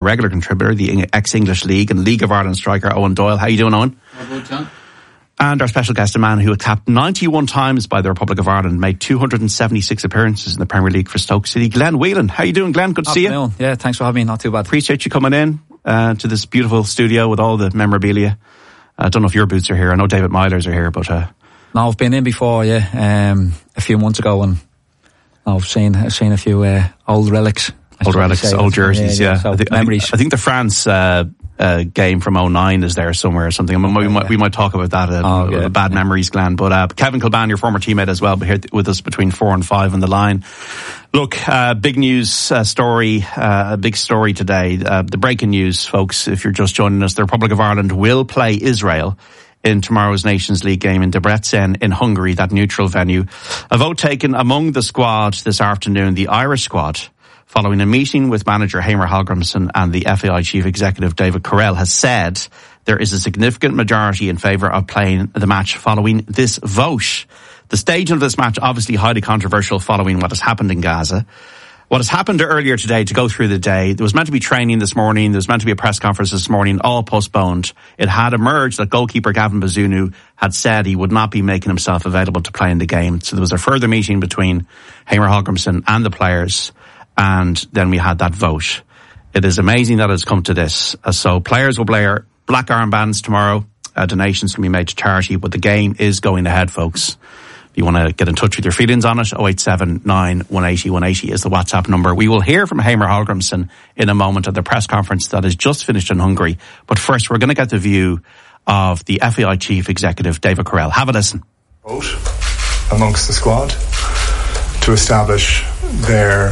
regular contributor, the ex-English League and League of Ireland striker Owen Doyle. How are you doing, Owen? Good, John. And our special guest, a man who had capped 91 times by the Republic of Ireland, made 276 appearances in the Premier League for Stoke City. Glenn Whelan, how you doing, Glenn? Good to see you. Yeah, thanks for having me. Not too bad. Appreciate you coming in to this beautiful studio with all the memorabilia. I don't know if your boots are here. I know David Myler's are here, but... No, I've been in before, a few months ago, and I've seen a few old relics. Old jerseys, yeah. So memories. I think the France game from 2009 is there somewhere or something. We might talk about that. Bad memories, Glenn. But Kevin Kilbane, your former teammate as well, here with us between 4 and 5 on the line. Look, big news story, a big story today. The breaking news, folks, if you're just joining us, the Republic of Ireland will play Israel in tomorrow's Nations League game in Debrecen in Hungary, that neutral venue. A vote taken among the squad this afternoon, the Irish squad, following a meeting with manager Heimir Hallgrímsson and the FAI chief executive David Carrell, has said there is a significant majority in favour of playing the match following this vote. The staging of this match obviously highly controversial following what has happened in Gaza. What has happened earlier today, to go through the day, there was meant to be training this morning, there was meant to be a press conference this morning, all postponed. It had emerged that goalkeeper Gavin Bazunu had said he would not be making himself available to play in the game. So there was a further meeting between Heimir Hallgrímsson and the players, and then we had that vote. It is amazing that it's come to this. So players will wear black armbands tomorrow. Donations can be made to charity, but the game is going ahead, folks. If you want to get in touch with your feelings on it, 0879 180 180 is the WhatsApp number. We will hear from Heimir Hallgrímsson in a moment at the press conference that has just finished in Hungary. But first, we're going to get the view of the FAI chief executive, David Carrell. Have a listen. Vote amongst the squad to establish their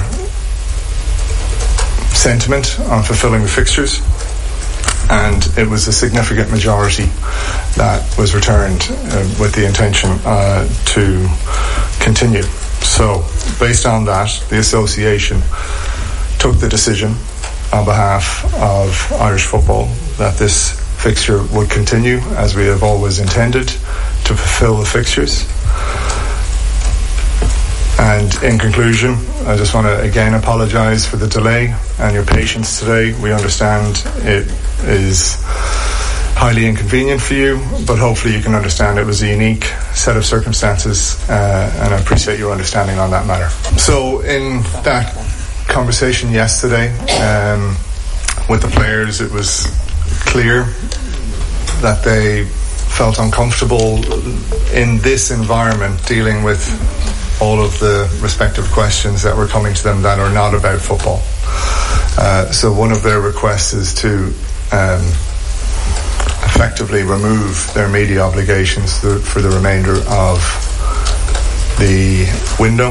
sentiment on fulfilling the fixtures, and it was a significant majority that was returned with the intention to continue. So based on that, the association took the decision on behalf of Irish football that this fixture would continue as we have always intended, to fulfill the fixtures. And in conclusion, I just want to again apologise for the delay and your patience today. We understand it is highly inconvenient for you, but hopefully you can understand it was a unique set of circumstances, and I appreciate your understanding on that matter. So in that conversation yesterday with the players, it was clear that they felt uncomfortable in this environment dealing with all of the respective questions that were coming to them that are not about football. So one of their requests is to effectively remove their media obligations for the remainder of the window.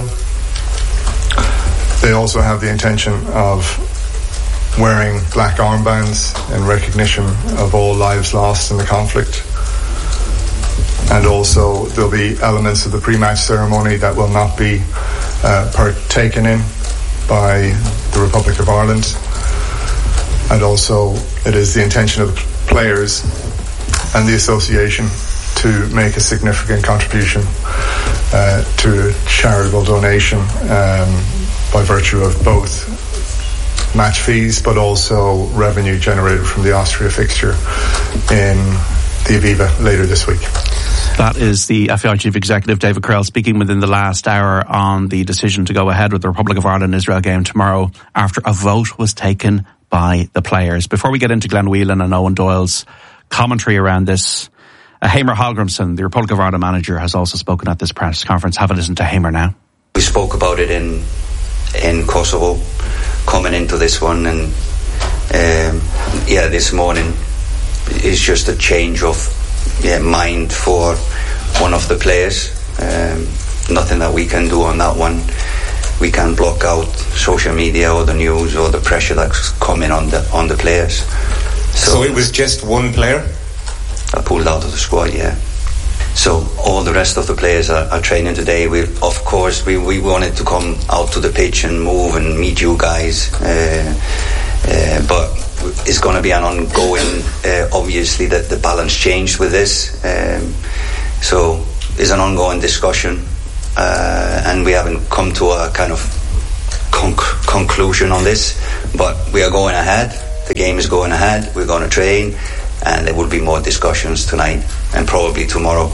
They also have the intention of wearing black armbands in recognition of all lives lost in the conflict. And also there'll be elements of the pre-match ceremony that will not be partaken in by the Republic of Ireland. And also it is the intention of the players and the association to make a significant contribution to a charitable donation by virtue of both match fees but also revenue generated from the Austria fixture in the Aviva later this week. That is the FAI Chief Executive, David Carrell, speaking within the last hour on the decision to go ahead with the Republic of Ireland-Israel game tomorrow after a vote was taken by the players. Before we get into Glenn Whelan and Owen Doyle's commentary around this, Heimir Hallgrímsson, the Republic of Ireland manager, has also spoken at this press conference. Have a listen to Heimir now. We spoke about it in Kosovo coming into this one, and this morning is just a change of mind for one of the players. Nothing that we can do on that one. We can block out social media or the news or the pressure that's coming on the players. So it was just one player that pulled out of the squad, yeah. So all the rest of the players are training today. We wanted to come out to the pitch and move and meet you guys, but it's going to be an ongoing. Obviously, the balance changed with this, so it's an ongoing discussion, and we haven't come to a kind of conclusion on this. But we are going ahead. the game is going ahead. We're going to train, and there will be more discussions tonight and probably tomorrow.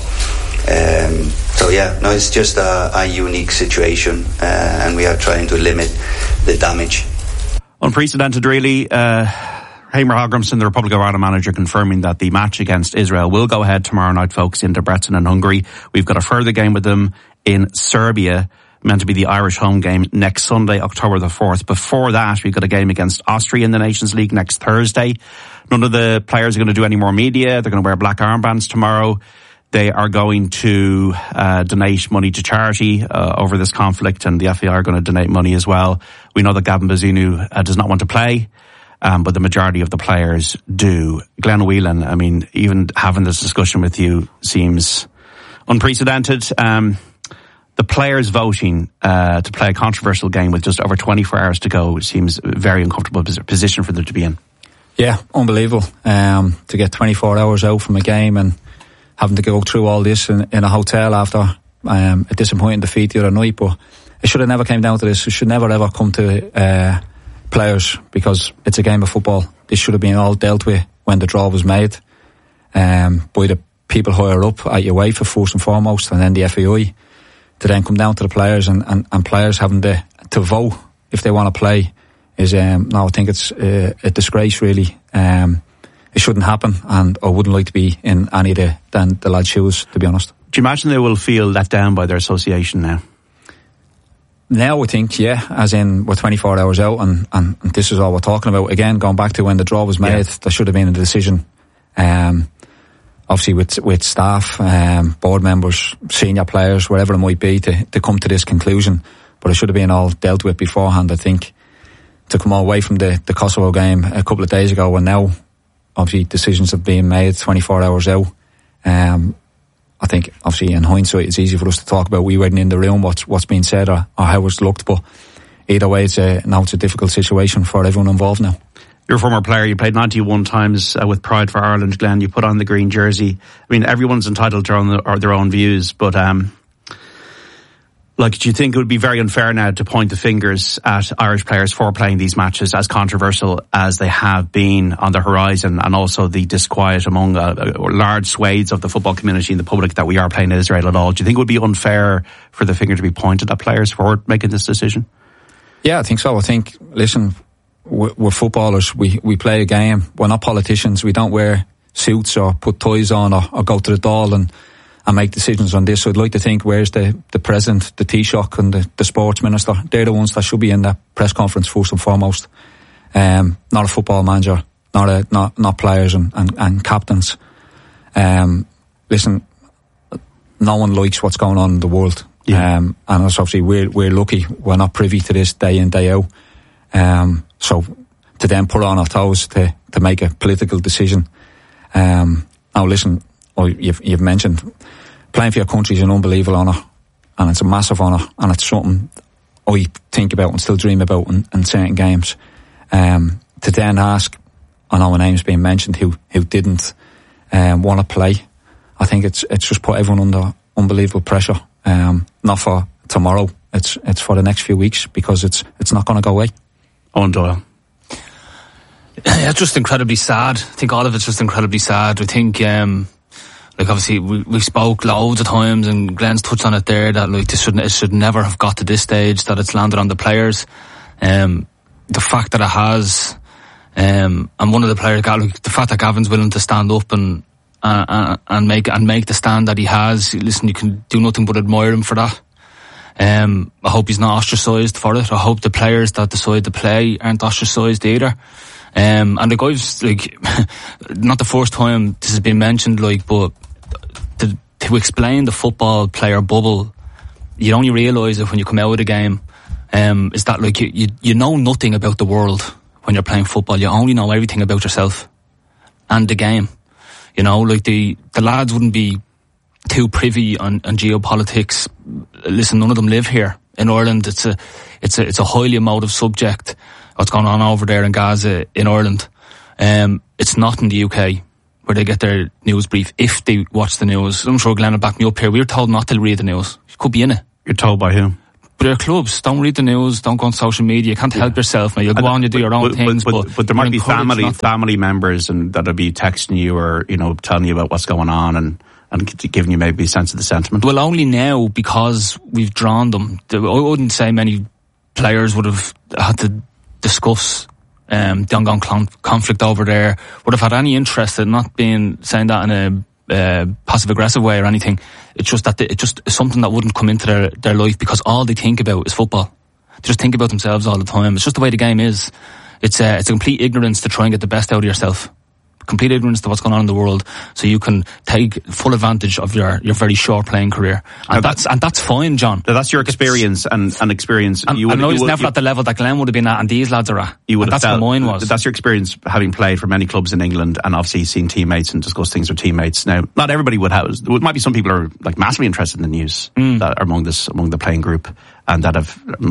It's just a unique situation, and we are trying to limit the damage. Unprecedented, really. Heimir Hallgrímsson, the Republic of Ireland manager, confirming that the match against Israel will go ahead tomorrow night, folks, in Debrecen in Hungary. We've got a further game with them in Serbia, meant to be the Irish home game next Sunday, October the 4th. Before that, we've got a game against Austria in the Nations League next Thursday. None of the players are going to do any more media. They're going to wear black armbands tomorrow. They are going to donate money to charity over this conflict, and the FAI are going to donate money as well. We know that Gavin Bazunu does not want to play. But the majority of the players do. Glenn Whelan, I mean, even having this discussion with you seems unprecedented. The players voting to play a controversial game with just over 24 hours to go seems a very uncomfortable position for them to be in. Yeah, unbelievable. To get 24 hours out from a game and having to go through all this in a hotel after a disappointing defeat the other night. But it should have never came down to this. It should never ever come to players, because it's a game of football. This should have been all dealt with when the draw was made by the people higher up at UEFA first and foremost, and then the FAI, to then come down to the players and players having to vote if they want to play is I think it's a disgrace, really. It shouldn't happen, and I wouldn't like to be in any of the lads' shoes, to be honest. Do you imagine they will feel let down by their association now? Now I think, yeah, as in we're 24 hours out and this is all we're talking about. Again, going back to when the draw was made, there should have been a decision. Obviously with staff, board members, senior players, wherever it might be, to come to this conclusion. But it should have been all dealt with beforehand, I think, to come away from the Kosovo game a couple of days ago, and now obviously decisions have been made 24 hours out. I think, obviously, in hindsight, it's easy for us to talk about. We weren't in the room, what's being said or how it's looked. But either way, now it's a difficult situation for everyone involved now. You're a former player. You played 91 times with Pride for Ireland, Glenn. You put on the green jersey. I mean, everyone's entitled to their own views, but do you think it would be very unfair now to point the fingers at Irish players for playing these matches, as controversial as they have been on the horizon, and also the disquiet among large swathes of the football community and the public that we are playing Israel at all? Do you think it would be unfair for the finger to be pointed at players for making this decision? Yeah, I think so. I think, listen, we're footballers. We play a game. We're not politicians. We don't wear suits or put ties on or go to the Dáil and make decisions on this. So I'd like to think, where's the president, the Taoiseach and the sports minister? They're the ones that should be in the press conference first and foremost. Not a football manager, not players and captains. Listen, no one likes what's going on in the world. Yeah. And obviously we're lucky we're not privy to this day in, day out. So to then put on our toes to make a political decision. Now listen, you've mentioned playing for your country is an unbelievable honour, and it's a massive honour, and it's something I think about and still dream about in certain games. To then ask, I know a name's being mentioned who didn't want to play, I think it's just put everyone under unbelievable pressure. Not for tomorrow, it's for the next few weeks, because it's not going to go away. Owen Doyle. Yeah, it's just incredibly sad. I think all of it's just incredibly sad. I think obviously we spoke loads of times, and Glenn's touched on it there, that it should never have got to this stage, that it's landed on the players. The fact that it has, and one of the players, the fact that Gavin's willing to stand up and make the stand that he has, listen, you can do nothing but admire him for that. I hope he's not ostracised for it. I hope the players that decide to play aren't ostracised either. And the guys, not the first time this has been mentioned, but to explain the football player bubble, you only realise it when you come out of the game. Is that you know nothing about the world when you're playing football. You only know everything about yourself and the game. You know, the lads wouldn't be too privy on geopolitics. Listen, none of them live here in Ireland. It's a highly emotive subject, what's going on over there in Gaza, in Ireland. It's not in the UK where they get their news brief, if they watch the news. I'm sure Glenn will back me up here. We were told not to read the news. You could be in it. You're told by who? But your clubs, don't read the news, don't go on social media, you can't help yourself, mate. You'll go on, you do your own things, but there might be family members and that'll be texting you or, you know, telling you about what's going on and giving you maybe a sense of the sentiment. Well, only now, because we've drawn them. I wouldn't say many players would have had to discuss the ongoing conflict over there, would have had any interest in not saying that in a passive-aggressive way or anything. It's just that it's just something that wouldn't come into their life, because all they think about is football. They just think about themselves all the time. It's just the way the game is. It's a complete ignorance to try and get the best out of yourself. Complete ignorance to what's going on in the world, so you can take full advantage of your very short playing career, and that's fine, John. Now that's your experience and experience. I know it's never at the level that Glenn would have been at, and these lads are at. That's what mine was. That's your experience, having played for many clubs in England, and obviously seen teammates and discussed things with teammates. Now, not everybody would have. There might be some people who are like massively interested in the news that are among the playing group, and that have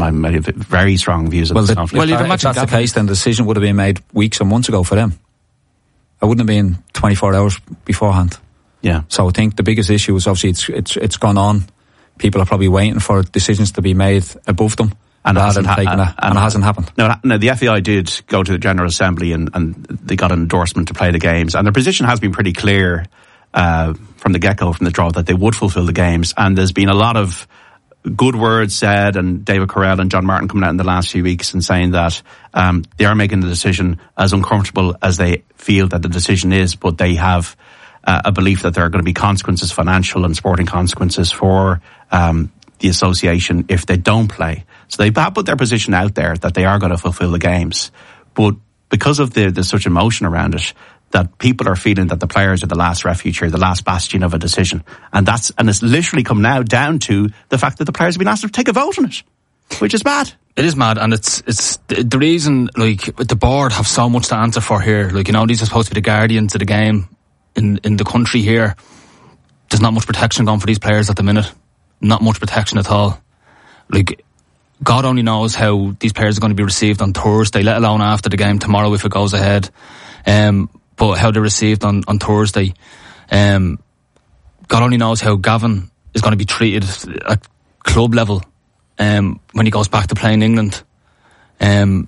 very strong views of this conflict. Well, if that's the case, then the decision would have been made weeks or months ago for them. It wouldn't have been 24 hours beforehand. Yeah. So I think the biggest issue is obviously it's gone on. People are probably waiting for decisions to be made above them. And it hasn't happened. No, the FAI did go to the General Assembly and they got an endorsement to play the games. And their position has been pretty clear from the get-go, from the draw, that they would fulfil the games. And there's been a lot of good words said, and David Carell and John Martin coming out in the last few weeks and saying that they are making the decision, as uncomfortable as they feel that the decision is, but they have a belief that there are going to be consequences, financial and sporting consequences for the association if they don't play. So they've put their position out there that they are going to fulfil the games. But because of there's such emotion around it, that people are feeling that the players are the last refuge here, the last bastion of a decision. And it's literally come now down to the fact that the players have been asked to take a vote on it, which is mad. It is mad, and it's the reason, like, the board have so much to answer for here. Like, you know, these are supposed to be the guardians of the game in the country here. There's not much protection going for these players at the minute. Not much protection at all. Like, God only knows how these players are going to be received on Thursday, let alone after the game tomorrow if it goes ahead. But how they're received on Thursday. God only knows how Gavin is going to be treated at club level when he goes back to playing England. A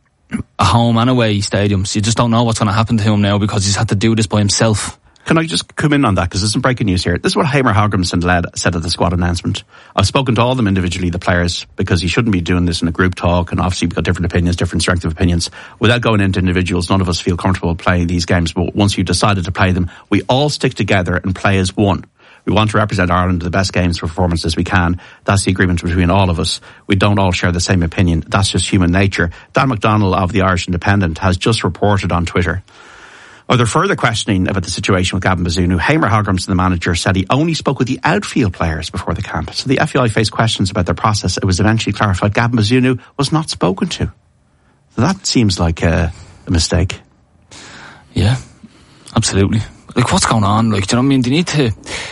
home and away stadiums. You just don't know what's going to happen to him now, because he's had to do this by himself. Can I just come in on that, because there's some breaking news here. This is what Hamer Hallgrimsson said at the squad announcement. I've spoken to all of them individually, the players, because he shouldn't be doing this in a group talk, and obviously we've got different opinions, different strength of opinions. Without going into individuals, none of us feel comfortable playing these games, but once you've decided to play them, we all stick together and play as one. We want to represent Ireland to the best games performances we can. That's the agreement between all of us. We don't all share the same opinion. That's just human nature. Dan McDonnell of the Irish Independent has just reported on Twitter. Under further questioning about the situation with Gavin Bazunu, Hamer Hallgrimsson, the manager, said he only spoke with the outfield players before the camp. So the FAI faced questions about their process. It was eventually clarified Gavin Bazunu was not spoken to. So that seems like a mistake. Yeah, absolutely. Like, what's going on? Like, do you know what I mean? They need to...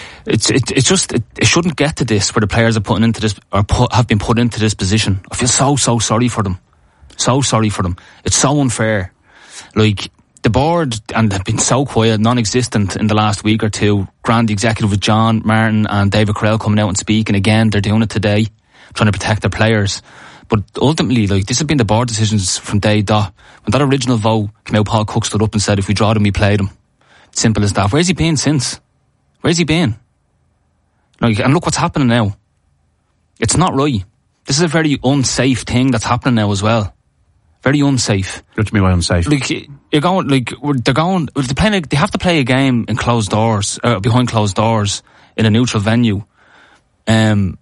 It shouldn't get to this where the players are putting into this, or have been put into this position. I feel so sorry for them. So sorry for them. It's so unfair. Like, the board, and have been so quiet, non-existent in the last week or two. Grand executive with John Martin and David Carell coming out and speaking again. They're doing it today, trying to protect their players. But ultimately, like, this has been the board decisions from day dot. When that original vote came out, Paul Cook stood up and said, if we draw them, we play them. Simple as that. Where's he been since? Where's he been? Like, and look what's happening now. It's not right. This is a very unsafe thing that's happening now as well. Very unsafe. What do you mean by unsafe? Like, you're going, like, they have to play a game in closed doors, behind closed doors, in a neutral venue. There's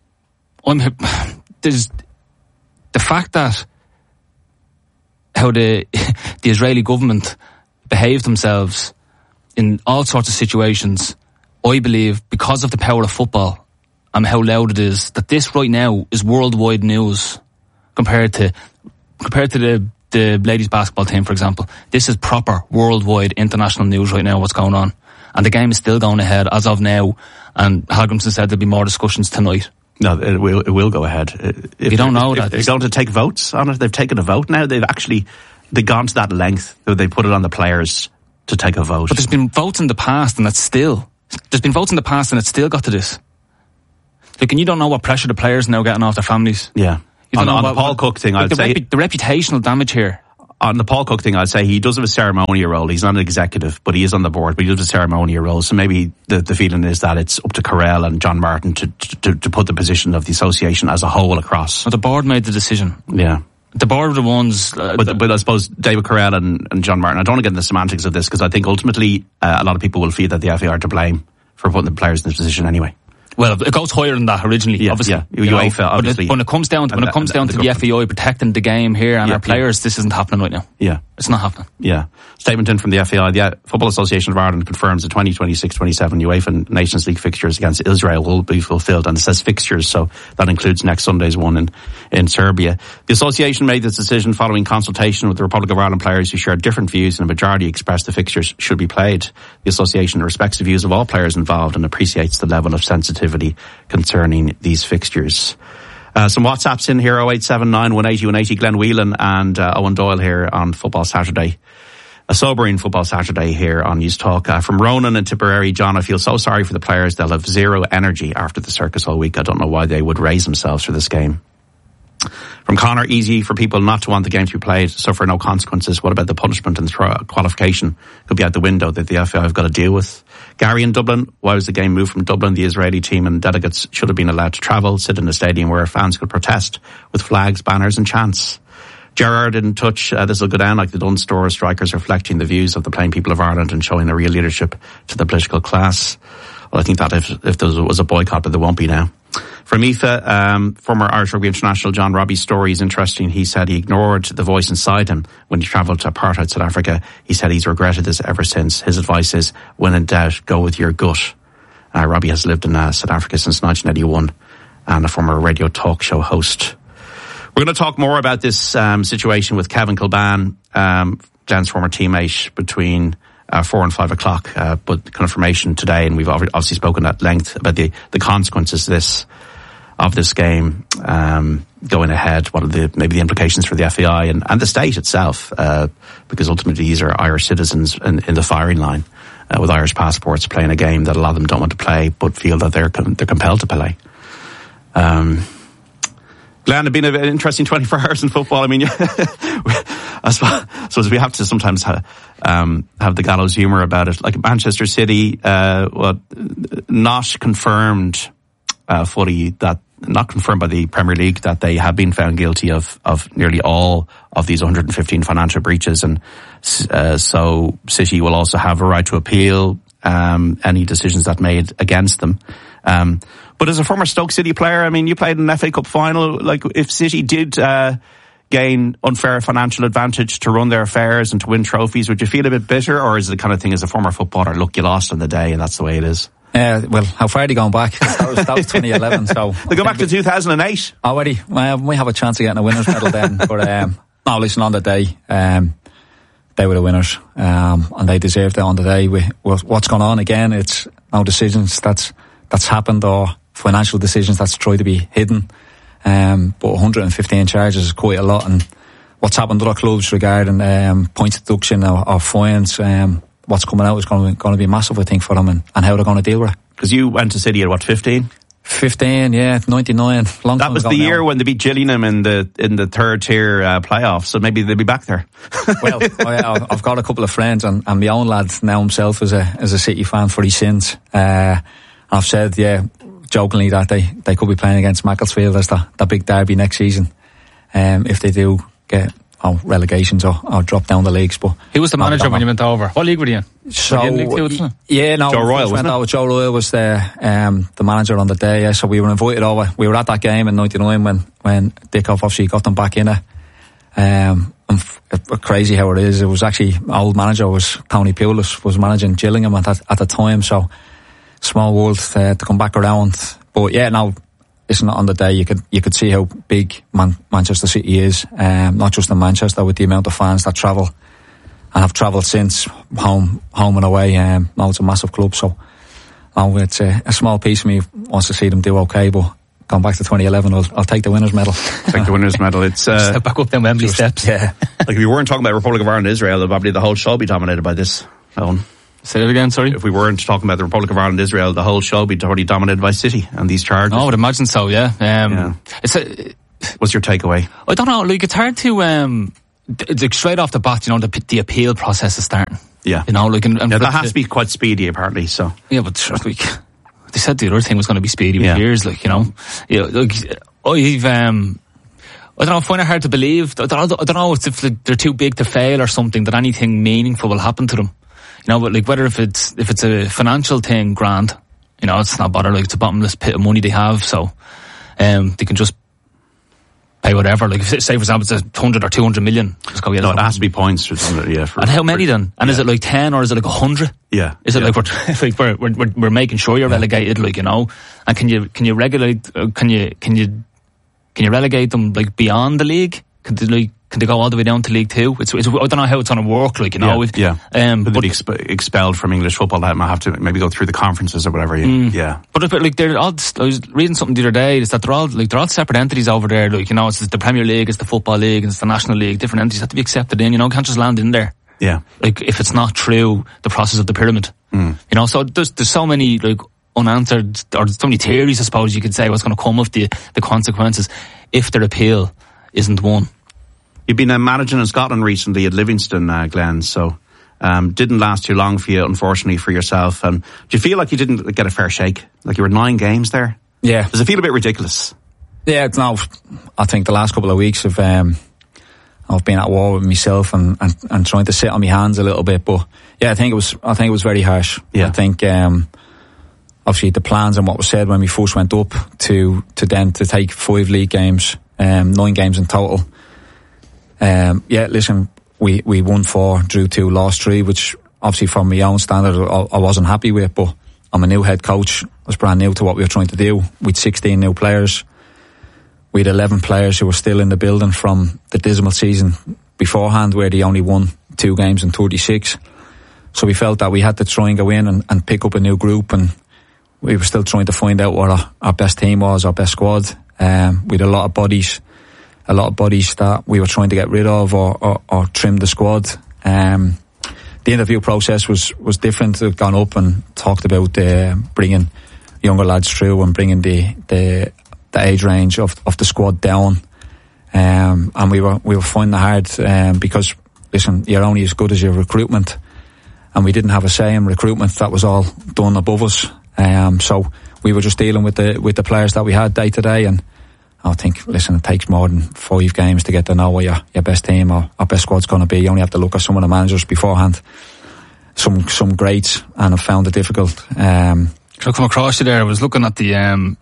the fact that how the Israeli government behave themselves in all sorts of situations, I believe, because of the power of football and how loud it is, that this right now is worldwide news compared to the ladies basketball team, for example. This is proper worldwide international news right now, what's going on. And the game is still going ahead as of now, and Hallgrimsson said there'll be more discussions tonight. No, it will go ahead. You don't know that. They're going to take votes on it. They've taken a vote now. They've gone to that length that they put it on the players to take a vote. But there's been votes in the past, and it's still got to this. Like, and you don't know what pressure the players are now getting off their families. Yeah. You don't on know the Paul Cook thing, I'd say the reputational damage here. On the Paul Cook thing, I'd say he does have a ceremonial role. He's not an executive, but he is on the board, but he does have a ceremonial role. So maybe the feeling is that it's up to Carrell and John Martin to put the position of the association as a whole across. But the board made the decision. Yeah. The board are the ones... But I suppose David Carrell and John Martin, I don't want to get into the semantics of this, because I think ultimately a lot of people will feel that the FA are to blame for putting the players in this position anyway. Well, it goes higher than that originally, obviously. Yeah, UEFA, obviously. When it comes down to the FAI protecting the game here and our players, this isn't happening right now. Yeah. It's not happening. Yeah. Statement in from the FAI. The Football Association of Ireland confirms the 2026-27 UEFA Nations League fixtures against Israel will be fulfilled. And it says fixtures, so that includes next Sunday's one in Serbia. The association made this decision following consultation with the Republic of Ireland players who shared different views, and a majority expressed the fixtures should be played. The association respects the views of all players involved and appreciates the level of sensitivity concerning these fixtures. Some WhatsApps in here, 0879 180 180, Glenn Whelan and Owen Doyle here on Football Saturday. A sobering Football Saturday here on News Talk. From Ronan and Tipperary, John, I feel so sorry for the players. They'll have zero energy after the circus all week. I don't know why they would raise themselves for this game. From Connor, easy for people not to want the game to be played, suffer no consequences. What about the punishment and the qualification could be out the window that the FA have got to deal with? Gary in Dublin, why was the game moved from Dublin? The Israeli team and delegates should have been allowed to travel, sit in a stadium where fans could protest with flags, banners and chants. Gerard in touch, this will go down like the Dunn Store strikers reflecting the views of the plain people of Ireland and showing a real leadership to the political class. Well, I think that if there was a boycott, but there won't be now. From IFA, former Irish Rugby International John Robbie's story is interesting. He said he ignored the voice inside him when he travelled to apartheid South Africa. He said he's regretted this ever since. His advice is, when in doubt, go with your gut. Robbie has lived in South Africa since 1981 and a former radio talk show host. We're going to talk more about this situation with Kevin Kilbane, Glenn's former teammate, between 4 and 5 o'clock, but confirmation today, and we've obviously spoken at length about the consequences of this game going ahead. What are maybe the implications for the FAI and the state itself, because ultimately these are Irish citizens in the firing line with Irish passports playing a game that a lot of them don't want to play but feel that they're compelled to play. Glenn, it's been an interesting 24 hours in football. I mean, I suppose we have to sometimes have the gallows humour about it. Like Manchester City, not confirmed fully, that not confirmed by the Premier League that they have been found guilty of nearly all of these 115 financial breaches, and so City will also have a right to appeal any decisions that made against them. But as a former Stoke City player, I mean, you played in an FA Cup final. Like, if City did gain unfair financial advantage to run their affairs and to win trophies, would you feel a bit bitter, or is it the kind of thing as a former footballer, look, you lost on the day and that's the way it is? Well, how far are they going back? That was 2011. So they go back to 2008 already. We have a chance of getting a winners medal then. But no, listen, on the day, they were the winners, and they deserved it on the day. With what's gone on again, it's no decisions that's happened or financial decisions that's tried to be hidden. But 115 charges is quite a lot, and what's happened to other clubs regarding points deduction or fines, what's coming out is going to be massive, I think, for them, and how they're going to deal with it. Because you went to City at what, 15? 15, yeah, 99. Long that was the year when they beat Gillingham in the third tier playoff, so maybe they'll be back there. Well, I've got a couple of friends, and my own lad now himself is a City fan for his sins. I've said, jokingly, that they could be playing against Macclesfield as the big derby next season, if they do get relegations or drop down the leagues. But he was the manager when you went over. What league were you in? So, Joe Royle, wasn't it? Joe Royle was the manager on the day. Yeah, so we were invited over. We were at that game in '99 when Dickov obviously got them back in it. And crazy how it is. It was actually old manager was Tony Pulis was managing Gillingham at the time. So small world to come back around. But yeah, now listen, on the day you could see how big Manchester City is. Not just in Manchester, with the amount of fans that travel and have travelled since home and away. Now it's a massive club, so now it's a small piece of me wants to see them do okay, but going back to 2011, I'll take the winners medal. Take the winners medal. It's step back up them Wembley steps. Yeah. Like if you weren't talking about Republic of Ireland, Israel, probably the whole show would be dominated by this. Say that again, sorry? If we weren't talking about the Republic of Ireland, Israel, the whole show would be totally dominated by City and these charges. I would imagine so, yeah. What's your takeaway? I don't know, like, it's hard to, straight off the bat, you know, the appeal process is starting. Yeah. You know, like, and that has to be quite speedy, apparently, so. Yeah, but, like, they said the other thing was going to be speedy with years, like, you know. Yeah, like, I don't know, I find it hard to believe. I don't know if they're too big to fail or something, that anything meaningful will happen to them. You know, but like whether if it's a financial thing, grand, you know, it's not bother, like it's a bottomless pit of money they have, so they can just pay whatever. Like if, say for example it's 100 or 200 million, just go get it. No, it has to be points. And how many then? And is it like 10 or is it like 100? Yeah. Is it like we're making sure you're relegated, like, you know? And can you regulate? Can you relegate them like beyond the league? Can they go all the way down to League 2? I don't know how it's going to work, like, you know. Could they be expelled from English football? That might have to maybe go through the conferences or whatever. Yeah. But like they're all, I was reading something the other day, is that they're all separate entities over there. Like, you know, it's the Premier League, it's the Football League, it's the National League. Different entities have to be accepted in. You know, can't just land in there. Yeah. Like if it's not through the process of the pyramid. You know, so there's so many like unanswered, or so many theories, I suppose you could say, what's going to come of the consequences if their appeal isn't won. You've been managing in Scotland recently at Livingston, Glenn, so didn't last too long for you, unfortunately, for yourself. Do you feel like you didn't get a fair shake? Like you were 9 games there? Yeah. Does it feel a bit ridiculous? Yeah, no, I think the last couple of weeks of I've been at war with myself and trying to sit on my hands a little bit, but yeah, I think it was very harsh. Yeah. I think obviously the plans and what was said when we first went up to then to take 5 league games, 9 games in total. Listen, we won 4, drew 2, lost 3, which obviously from my own standard I wasn't happy with, but I'm a new head coach. I was brand new to what we were trying to do. We'd 16 new players. We had 11 players who were still in the building from the dismal season beforehand, where they only won 2 games in 36. So we felt that we had to try and go in and pick up a new group, and we were still trying to find out what our best team was, our best squad. We had a lot of bodies that we were trying to get rid of or trim the squad. The interview process was different. We've gone up and talked about bringing younger lads through and bringing the age range of the squad down. And we were finding it hard because, listen, you're only as good as your recruitment, and we didn't have a say in recruitment. That was all done above us. So we were just dealing with the players that we had day to day, and I think, listen, it takes more than 5 games to get to know what your best team or our best squad's going to be. You only have to look at some of the managers beforehand, some greats, and I've found it difficult. Can I come across you there? I was looking at the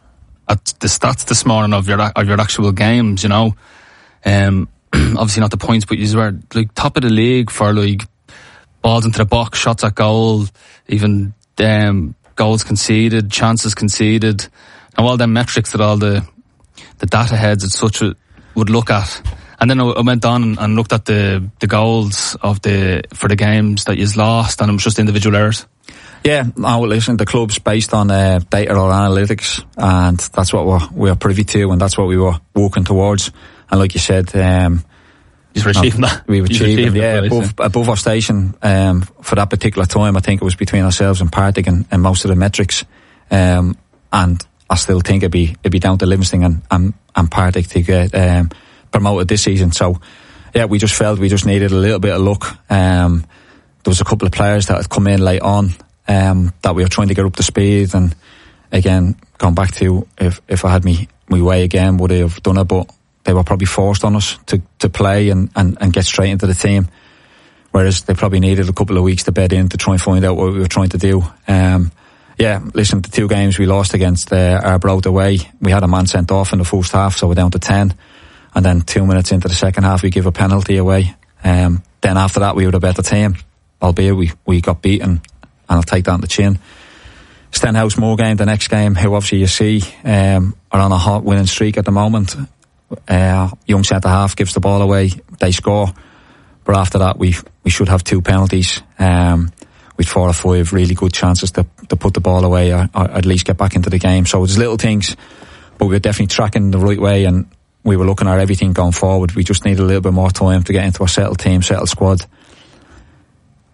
stats this morning of your actual games, you know. Obviously not the points, but you were like top of the league for like balls into the box, shots at goal, even goals conceded, chances conceded, and all them metrics that all the data heads and such would look at. And then I went on and looked at the goals for the games that you've lost, and it was just individual errors. Yeah, no, listen, the club's based on data or analytics, and that's what we're privy to, and that's what we were working towards. And like you said, we were achieving that. We were achieving, above our station for that particular time. I think it was between ourselves and Partick and most of the metrics. And I still think it'd be down to Livingston and Partick to get promoted this season. So yeah, we just felt we just needed a little bit of luck. There was a couple of players that had come in late on that we were trying to get up to speed, and again, going back to if I had me way again, would I have done it? But they were probably forced on us to play and get straight into the team, whereas they probably needed a couple of weeks to bed in to try and find out what we were trying to do. Listen, the 2 games we lost against Arbroath away, we had a man sent off in the first half, so we're down to 10, and then 2 minutes into the second half we give a penalty away. Then after that we were a better team, albeit we got beaten, and I'll take that on the chin. Stenhouse Moorgame, the next game, who obviously you see are on a hot winning streak at the moment. Young centre half gives the ball away, they score, but after that we should have 2 penalties with 4 or 5 really good chances to put the ball away or at least get back into the game. So it's little things, but we're definitely tracking the right way, and we were looking at everything going forward. We just need a little bit more time to get into a settled team, settled squad.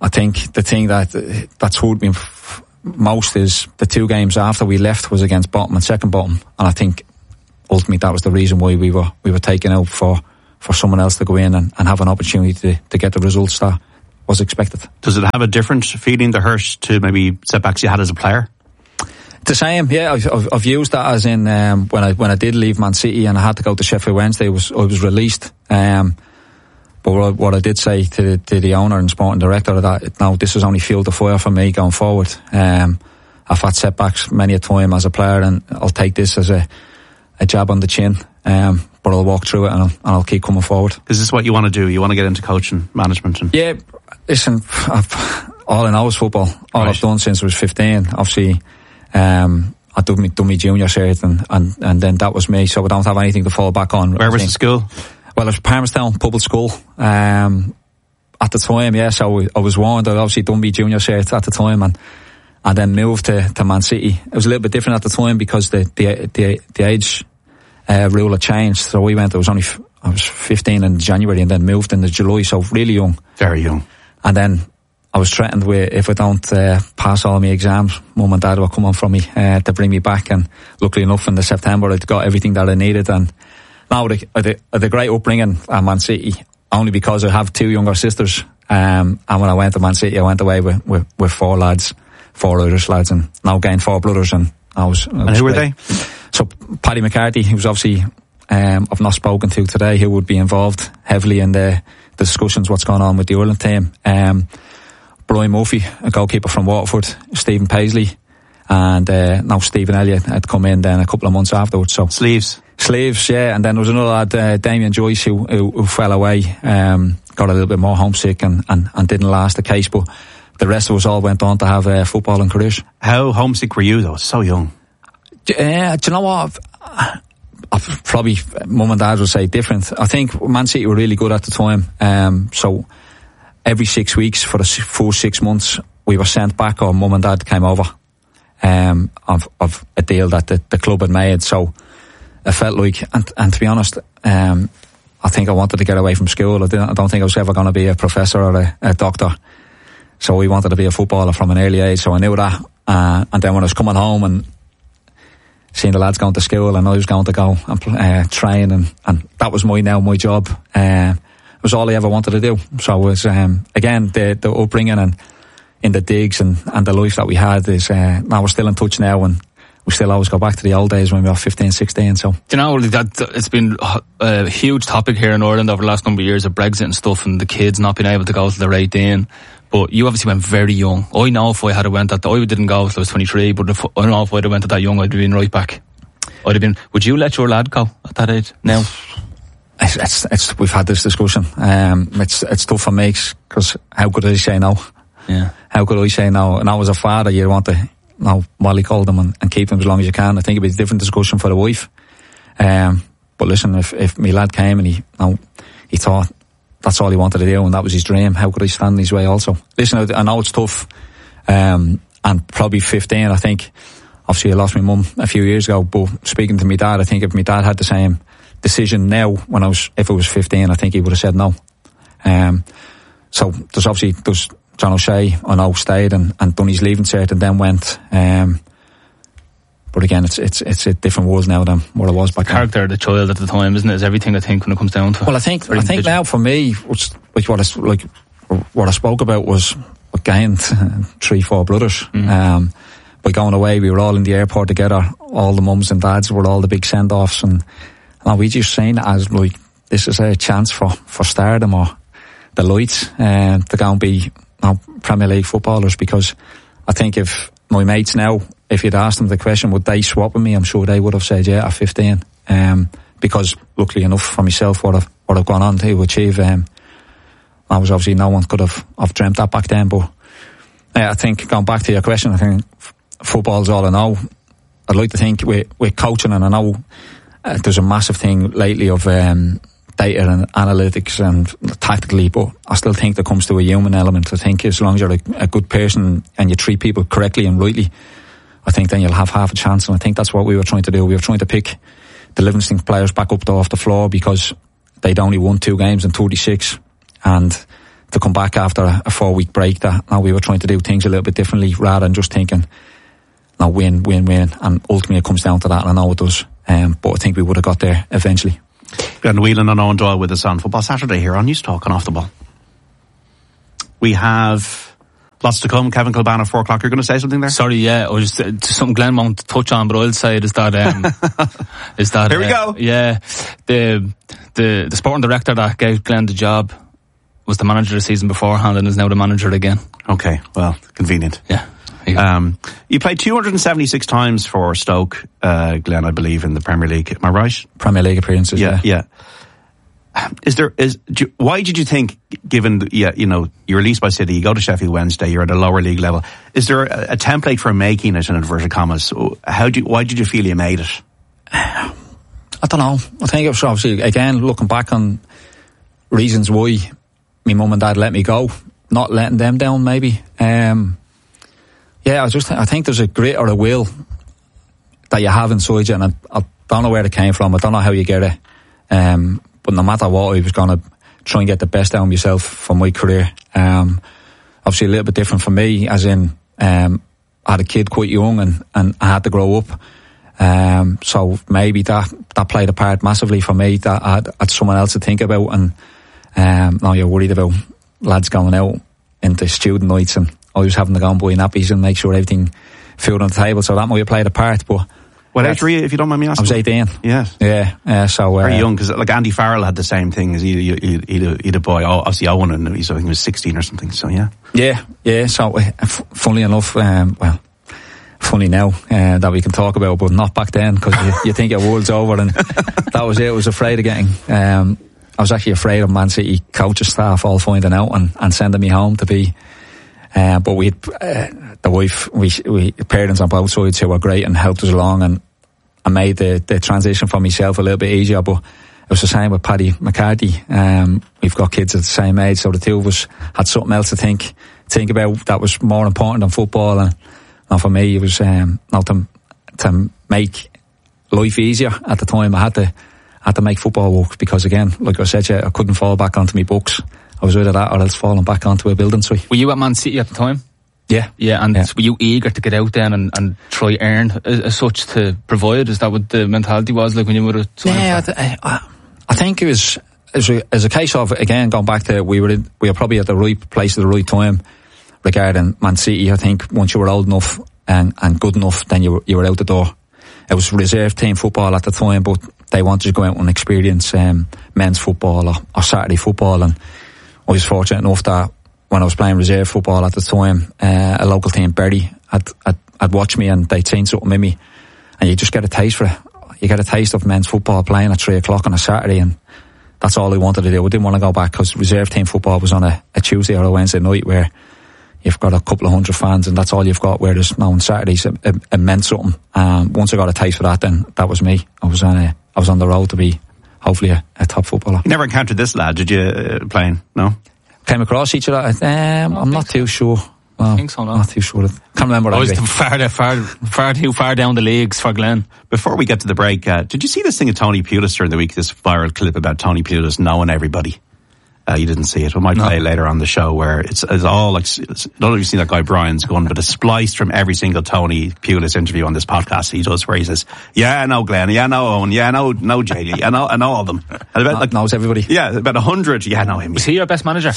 I think the thing that's hurt me most is the 2 games after we left was against bottom and second bottom, and I think ultimately that was the reason why we were taken out for someone else to go in and have an opportunity to get the results that was expected. Does it have a different feeling, the hurt, to maybe setbacks you had as a player? The same, yeah. I've used that as in when I did leave Man City and I had to go to Sheffield Wednesday. I was released. But what I did say to the owner and sporting director, that now this is only fuel to fire for me going forward. I've had setbacks many a time as a player, and I'll take this as a jab on the chin. But I'll walk through it and I'll keep coming forward. Is this what you want to do? You want to get into coaching, management? Yeah, listen, all I know is football. All I've done since I was 15. Obviously, I done my junior shirt and then that was me, so I don't have anything to fall back on. Where was the school? Well, it was Palmerstown Public School. At the time, yeah, so I was warned. I'd obviously done my junior shirt at the time and then moved to Man City. It was a little bit different at the time because the age rule had changed. So I was 15 in January and then moved in July, so really young. Very young. And then I was threatened with, if I don't pass all my exams, Mum and Dad will come on from me to bring me back. And luckily enough, in September, I'd got everything that I needed. And now the great upbringing at Man City, only because I have 2 younger sisters. And when I went to Man City, I went away with 4 lads, 4 Irish lads, and now gained 4 brothers. And and who were they? So Paddy McCarthy, who's obviously I've not spoken to today, who would be involved heavily in the discussions what's going on with the Ireland team. Brian Murphy, a goalkeeper from Waterford, Stephen Paisley, and now Stephen Elliott had come in then a couple of months afterwards. So Sleeves, yeah. And then there was another lad, Damien Joyce, who fell away, got a little bit more homesick and didn't last the case. But the rest of us all went on to have footballing careers. How homesick were you though? So young. Do you know what? I've probably Mum and Dad would say different. I think Man City were really good at the time. So every 6 weeks for the full 6 months, we were sent back, or Mum and Dad came over of a deal that the club had made. So I felt like, and to be honest, I think I wanted to get away from school. I don't think I was ever going to be a professor or a doctor. So we wanted to be a footballer from an early age. So I knew that. And then when I was coming home and seeing the lads going to school, and I was going to go and train, and that was my job. It was all I ever wanted to do. So it was, again, the upbringing and in the digs and the life that we had is, now we're still in touch now, and we still always go back to the old days when we were 15, 16, so. Do you know, that it's been a huge topic here in Ireland over the last number of years of Brexit and stuff, and the kids not being able to go to the right in. But you obviously went very young. I know if I had went that, I didn't go until I was 23, but I don't know if I'd have went at that young, I'd have been right back. Would you let your lad go at that age now? It's we've had this discussion. It's tough for me, because how could I say no? Yeah. How could I say no? And now as a father, you want to, mollycoddle them and keep them as long as you can. I think it'd be a different discussion for the wife. But listen, if my lad came and he thought that's all he wanted to do and that was his dream, how could I stand in his way also? Listen, I know it's tough. And probably 15, I think, obviously I lost my mum a few years ago, but speaking to my dad, I think if my dad had the same decision now if it was 15, I think he would have said no. So there's John O'Shea, I know, stayed and done his leaving cert and then went. But again, it's a different world now than what it was back then. Character of the child at the time, isn't it? Is everything, I think, when it comes down to it. Well, I think now for me, what I spoke about was I gained 3-4 brothers. By going away, we were all in the airport together. All the mums and dads were all the big send-offs, and we just seen it as like this is a chance for stardom or the lights to go and be Premier League footballers. Because I think if my mates now, if you'd asked them the question, would they swap with me, I'm sure they would have said yeah at 15. Because luckily enough for myself, what I've gone on to achieve, I was obviously no one could have dreamt that back then. But I think going back to your question, I think football's all I know. I'd like to think with coaching, and I know there's a massive thing lately of data and analytics and tactically, but I still think there comes to a human element. I think as long as you're a good person and you treat people correctly and rightly, I think then you'll have half a chance. And I think that's what we were trying to do. We were trying to pick the Livingston players back up off the floor because they'd only won 2 games in 36, and to come back after a 4-week break, that now we were trying to do things a little bit differently rather than just thinking, no, win, and ultimately it comes down to that, and I know it does. But I think we would have got there eventually. Glenn Whelan and Owen Doyle with us on Football Saturday here on News Talk and Off the Ball. We have lots to come. Kevin Kilbane at 4 o'clock. You're going to say something there? Sorry, yeah, or just something Glenn won't touch on, but I'll say it is that here we go. Yeah, the sporting director that gave Glenn the job was the manager the season beforehand and is now the manager again. Okay, well, convenient. Yeah. You played 276 times for Stoke, Glenn, I believe, in the Premier League. Am I right? Premier League appearances, yeah. Why did you think, given you're released by City, you go to Sheffield Wednesday, you're at a lower league level, is there a template for making it in inverted commas? Why did you feel you made it? I don't know. I think it was obviously, again, looking back on reasons why my mum and dad let me go, not letting them down maybe. I think there's a grit or a will that you have inside you, and I don't know where it came from. I don't know how you get it. But no matter what, I was going to try and get the best out of myself for my career. Obviously a little bit different for me, as in, I had a kid quite young and I had to grow up. So maybe that played a part massively for me, that I had someone else to think about, and now you're worried about lads going out into student nights, and I was having to go and buy nappies and make sure everything food on the table, so that might have played a part. But what age were you, if you don't mind me asking? I was 18. Yes. Yeah. So very young, because like Andy Farrell had the same thing. As he'd a boy, obviously Owen, and I think he was 16 or something. So yeah. So funnily enough, funny now that we can talk about, but not back then, because you think your world's over, and that was it. I was afraid of getting. I was actually afraid of Man City coaching staff all finding out and sending me home to be. But we had the wife, we parents on both sides who were great and helped us along, and I made the transition for myself a little bit easier. But it was the same with Paddy McCarthy. We've got kids at the same age, so the two of us had something else to think about that was more important than football. And for me, it was to make life easier at the time. I had to make football work, because again, like I said, I couldn't fall back onto my books. I was either that or else falling back onto a building site. Were you at Man City at the time? Yeah. Were you eager to get out then and try earn as such to provide? Is that what the mentality was like when you were at? Yeah, I think it was as a case of, again, going back to we were probably at the right place at the right time regarding Man City. I think once you were old enough and good enough, then you were out the door. It was reserve team football at the time, but they wanted to go out and experience men's football or Saturday football, and I was fortunate enough that when I was playing reserve football at the time, a local team, Berry, had watched me and they'd seen something in me, and you just get a taste for it. You get a taste of men's football playing at 3 o'clock on a Saturday, and that's all I wanted to do. I didn't want to go back, because reserve team football was on a Tuesday or a Wednesday night where you've got a couple of hundred fans and that's all you've got, whereas now on Saturdays it meant something. Once I got a taste for that, then that was me. I was on the road to be hopefully a top footballer. You never encountered this lad, did you, playing? No? Came across each other? I'm not too sure. Well, I think so, no. Not too sure. Can't remember. I was too far down the leagues for Glenn. Before we get to the break, did you see this thing of Tony Pulis during the week, this viral clip about Tony Pulis knowing everybody? You didn't see it. We might play it later on the show, where it's all like, I don't know if you've seen that guy Brian's gun, but it's spliced from every single Tony Pulis interview on this podcast he does, where he says, yeah, I know Glenn, yeah, I know Owen, yeah, I know JD, I know all of them. And about, knows everybody. Yeah, about 100, yeah, I know him. Was he your best manager?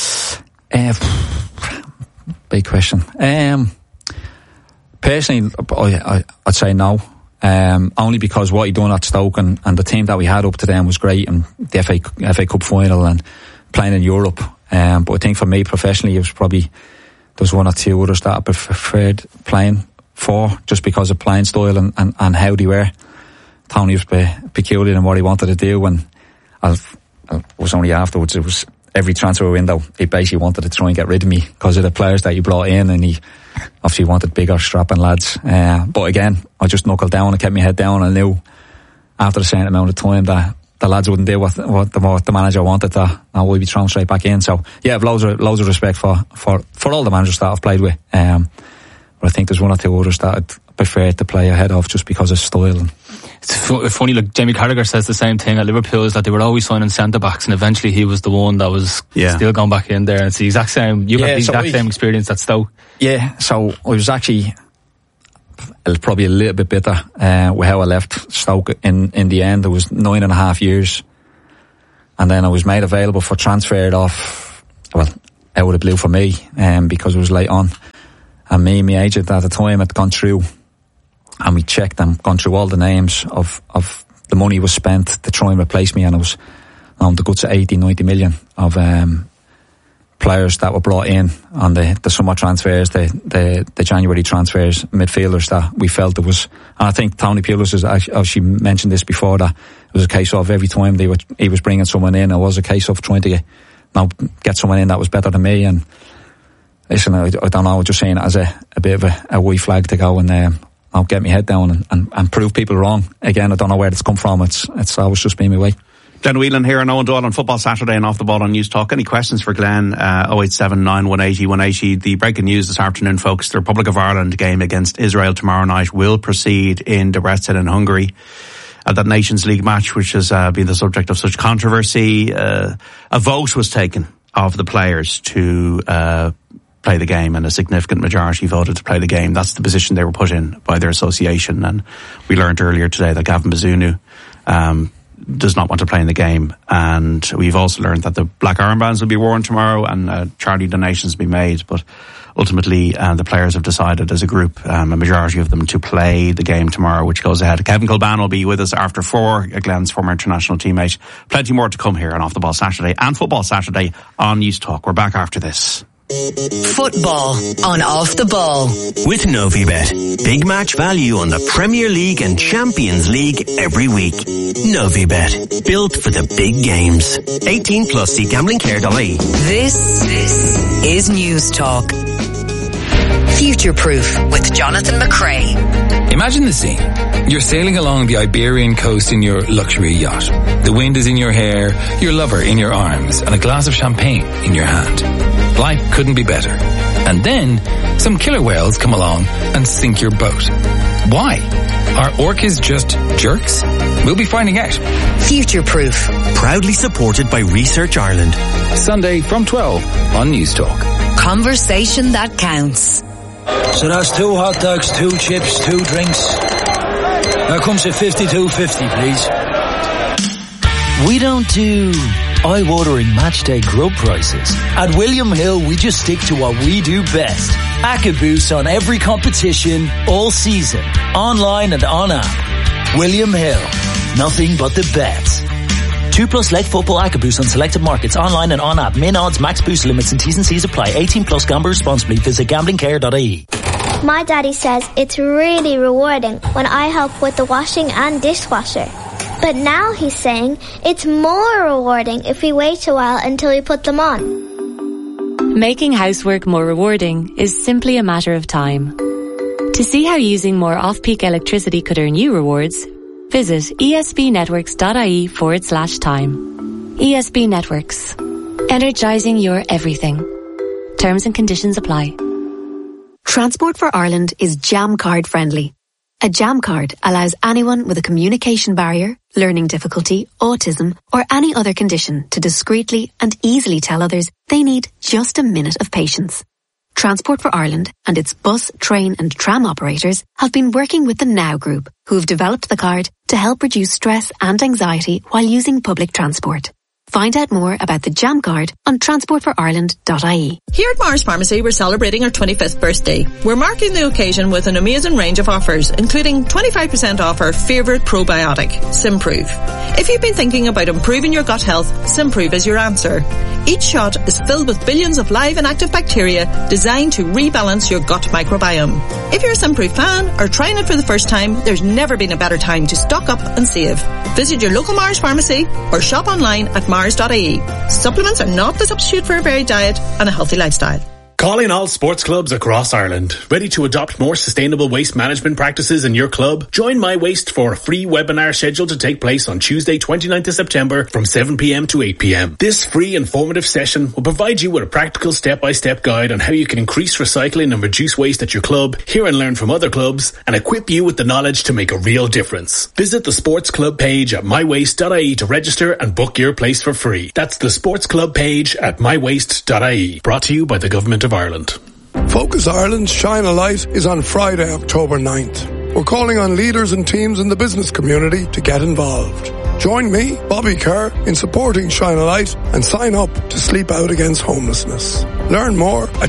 Big question. Personally, I'd say no. Only because what he done at Stoke and the team that we had up to then was great, and the FA Cup final and playing in Europe. But I think for me professionally, it was probably, there's one or two others that I preferred playing for, just because of playing style and how they were. Tony was peculiar in what he wanted to do, and I was only afterwards, it was every transfer window, he basically wanted to try and get rid of me because of the players that he brought in, and he obviously wanted bigger, strapping lads. But again, I just knuckled down and kept my head down. I knew after a certain amount of time that the lads wouldn't do what the manager wanted, that I would be thrown straight back in. So yeah, I have loads of respect for all the managers that I've played with. But I think there's one or two others that I'd prefer to play ahead of, just because of style. It's funny, like Jamie Carragher says the same thing at Liverpool, is that they were always signing centre-backs, and eventually he was the one that was still going back in there. And it's the exact same, you got the exact same experience at Stoke. Yeah, so I was actually probably a little bit bitter with how I left Stoke in the end. It was 9.5 years, and then I was made available for transferred off, well, out of the blue for me, because it was late on. And me and my agent at the time had gone through, and we checked and gone through all the names of the money was spent to try and replace me, and it was on the guts of 80-90 million of players that were brought in on the summer transfers, the January transfers, midfielders that we felt there was. And I think Tony Pulis has actually mentioned this before, that it was a case of every time he was bringing someone in, it was a case of trying to get someone in that was better than me. And listen, I don't know, just saying it as a bit of a white flag to go and I'll get my head down and prove people wrong. Again, I don't know where it's come from. It's always just been my way. Glenn Whelan here and Owen Doyle on Football Saturday and Off the Ball on News Talk. Any questions for Glenn? 0879 180 180. The breaking news this afternoon, folks: the Republic of Ireland game against Israel tomorrow night will proceed in Debrecen in Hungary. That Nations League match, which has been the subject of such controversy, a vote was taken of the players to play the game, and a significant majority voted to play the game. That's the position they were put in by their association. And we learned earlier today that Gavin Bazunu does not want to play in the game. And we've also learned that the black armbands will be worn tomorrow and charity donations will be made. But ultimately, the players have decided as a group, a majority of them, to play the game tomorrow, which goes ahead. Kevin Kilbane will be with us after 4, Glenn's former international teammate. Plenty more to come here on Off the Ball Saturday and Football Saturday on News Talk. We're back after this. Football on Off the Ball with Novibet. Big match value on the Premier League and Champions League every week. Novibet, built for the big games. 18 plus. See gamblingcare.ie. This is News Talk. Future Proof with Jonathan McCrae. Imagine the scene. You're sailing along the Iberian coast in your luxury yacht. The wind is in your hair, your lover in your arms, and a glass of champagne in your hand. Life couldn't be better. And then some killer whales come along and sink your boat. Why? Are orcas just jerks? We'll be finding out. Future Proof. Proudly supported by Research Ireland. Sunday from 12 on News Talk. Conversation that counts. So that's 2 hot dogs, 2 chips, 2 drinks. That comes at $52.50, please. We don't do eye-watering matchday grub prices. At William Hill, we just stick to what we do best. Acca Boost on every competition, all season, online and on app. William Hill, nothing but the best. 2+ leg football Acca Boost on selected markets, online and on app. Min odds, max boost limits and T's and C's apply. 18 plus. Gamble responsibly. Visit gamblingcare.ie. My daddy says it's really rewarding when I help with the washing and dishwasher. But now he's saying it's more rewarding if we wait a while until we put them on. Making housework more rewarding is simply a matter of time. To see how using more off-peak electricity could earn you rewards, visit esbnetworks.ie/time. ESB Networks. Energizing your everything. Terms and conditions apply. Transport for Ireland is Jam Card friendly. A Jam Card allows anyone with a communication barrier, learning difficulty, autism, or any other condition to discreetly and easily tell others they need just a minute of patience. Transport for Ireland and its bus, train and tram operators have been working with the Now Group, who have developed the card to help reduce stress and anxiety while using public transport. Find out more about the Jam Card on transportforireland.ie. Here at Mars Pharmacy, we're celebrating our 25th birthday. We're marking the occasion with an amazing range of offers, including 25% off our favourite probiotic, Simprove. If you've been thinking about improving your gut health, Simprove is your answer. Each shot is filled with billions of live and active bacteria designed to rebalance your gut microbiome. If you're a Simprove fan or trying it for the first time, there's never been a better time to stock up and save. Visit your local Mars Pharmacy or shop online at mars.ie. Supplements are not the substitute for a varied diet and a healthy lifestyle. Calling all sports clubs across Ireland. Ready to adopt more sustainable waste management practices in your club? Join My Waste for a free webinar scheduled to take place on Tuesday 29th of September from 7pm to 8pm. This free informative session will provide you with a practical step-by-step guide on how you can increase recycling and reduce waste at your club, hear and learn from other clubs, and equip you with the knowledge to make a real difference. Visit the sports club page at mywaste.ie to register and book your place for free. That's the sports club page at mywaste.ie. Brought to you by the Government of Ireland. Focus Ireland's Shine a Light is on Friday, October 9th. We're calling on leaders and teams in the business community to get involved. Join me, Bobby Kerr, in supporting Shine a Light and sign up to Sleep Out Against Homelessness. Learn more at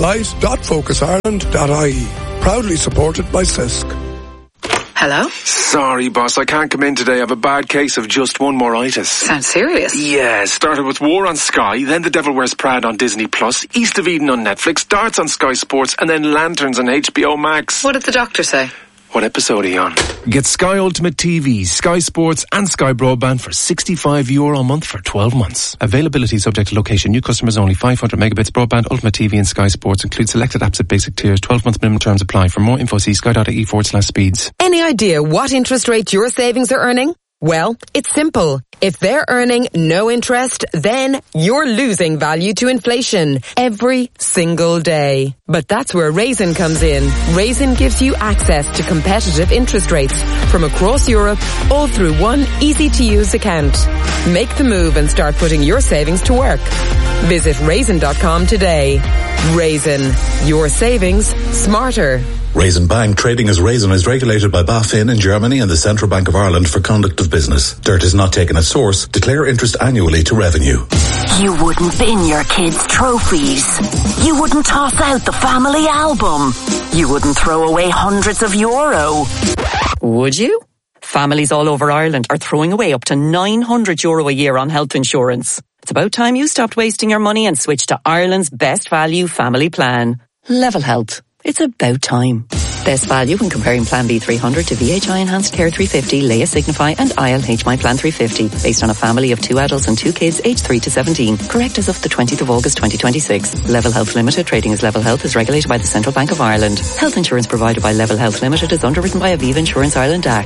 shinealight.focusireland.ie. Proudly supported by CISC. Hello? Sorry, boss, I can't come in today. I have a bad case of just one more-itis. Sounds serious. Yeah, started with War on Sky, then The Devil Wears Prada on Disney+, East of Eden on Netflix, Darts on Sky Sports, and then Lanterns on HBO Max. What did the doctor say? What episode are you on? Get Sky Ultimate TV, Sky Sports and Sky Broadband for €65 a month for 12 months. Availability subject to location. New customers only. 500 megabits broadband, Ultimate TV and Sky Sports. Include selected apps at basic tiers. 12-month minimum terms apply. For more info, see sky.ie/speeds. Any idea what interest rate your savings are earning? Well, it's simple. If they're earning no interest, then you're losing value to inflation every single day. But that's where Raisin comes in. Raisin gives you access to competitive interest rates from across Europe, all through one easy-to-use account. Make the move and start putting your savings to work. Visit raisin.com today. Raisin. Your savings smarter. Raisin Bank, trading as Raisin, is regulated by BaFin in Germany and the Central Bank of Ireland for conduct of business. Dirt is not taken at source. Declare interest annually to revenue. You wouldn't bin your kids' trophies. You wouldn't toss out the family album. You wouldn't throw away hundreds of euro. Would you? Families all over Ireland are throwing away up to €900 a year on health insurance. It's about time you stopped wasting your money and switched to Ireland's best value family plan. Level Health. It's about time. Best value when comparing Plan B 300 to VHI Enhanced Care 350, Leia Signify and ILH My Plan 350, based on a family of 2 adults and 2 kids aged 3 to 17. Correct as of the 20th of August 2026. Level Health Limited, trading as Level Health, is regulated by the Central Bank of Ireland. Health insurance provided by Level Health Limited is underwritten by Aviva Insurance Ireland DAC.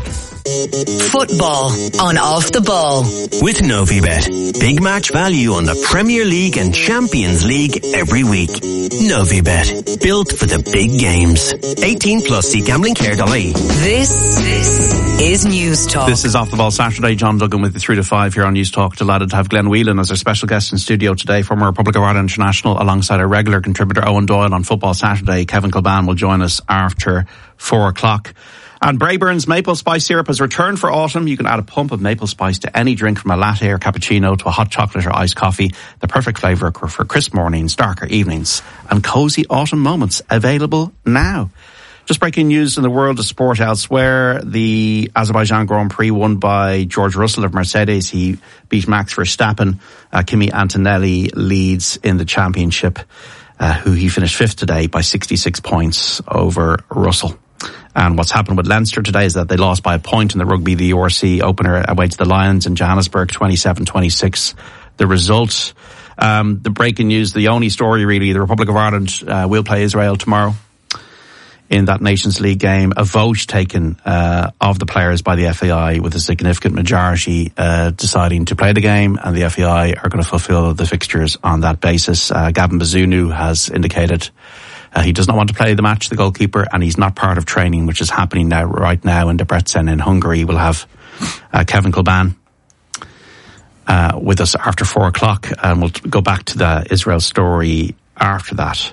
Football on Off the Ball. With Novibet. Big match value on the Premier League and Champions League every week. Novibet. Built for the big games. 18 plus, see gamblingcare.ie. This is News Talk. This is Off the Ball Saturday. John Duggan with you 3 to 5 here on News Talk. Delighted to have Glenn Whelan as our special guest in studio today, former Republic of Ireland international, alongside our regular contributor Owen Doyle on Football Saturday. Kevin Kilban will join us after 4 o'clock. And Braeburn's maple spice syrup has returned for autumn. You can add a pump of maple spice to any drink, from a latte or cappuccino to a hot chocolate or iced coffee. The perfect flavour for crisp mornings, darker evenings and cosy autumn moments. Available now. Just breaking news in the world of sport elsewhere. The Azerbaijan Grand Prix won by George Russell of Mercedes. He beat Max Verstappen. Kimi Antonelli leads in the championship, who he finished 5th today by 66 points over Russell. And what's happened with Leinster today is that they lost by a point in the rugby, the URC opener away to the Lions in Johannesburg, 27-26. The result, the breaking news, the only story really, the Republic of Ireland will play Israel tomorrow in that Nations League game. A vote taken of the players by the FAI with a significant majority deciding to play the game, and the FAI are going to fulfil the fixtures on that basis. Gavin Bazunu has indicated he does not want to play the match, the goalkeeper, and he's not part of training, which is happening right now in Debrecen in Hungary. We'll have Kevin Kilban with us after 4 o'clock, and we'll go back to the Israel story after that.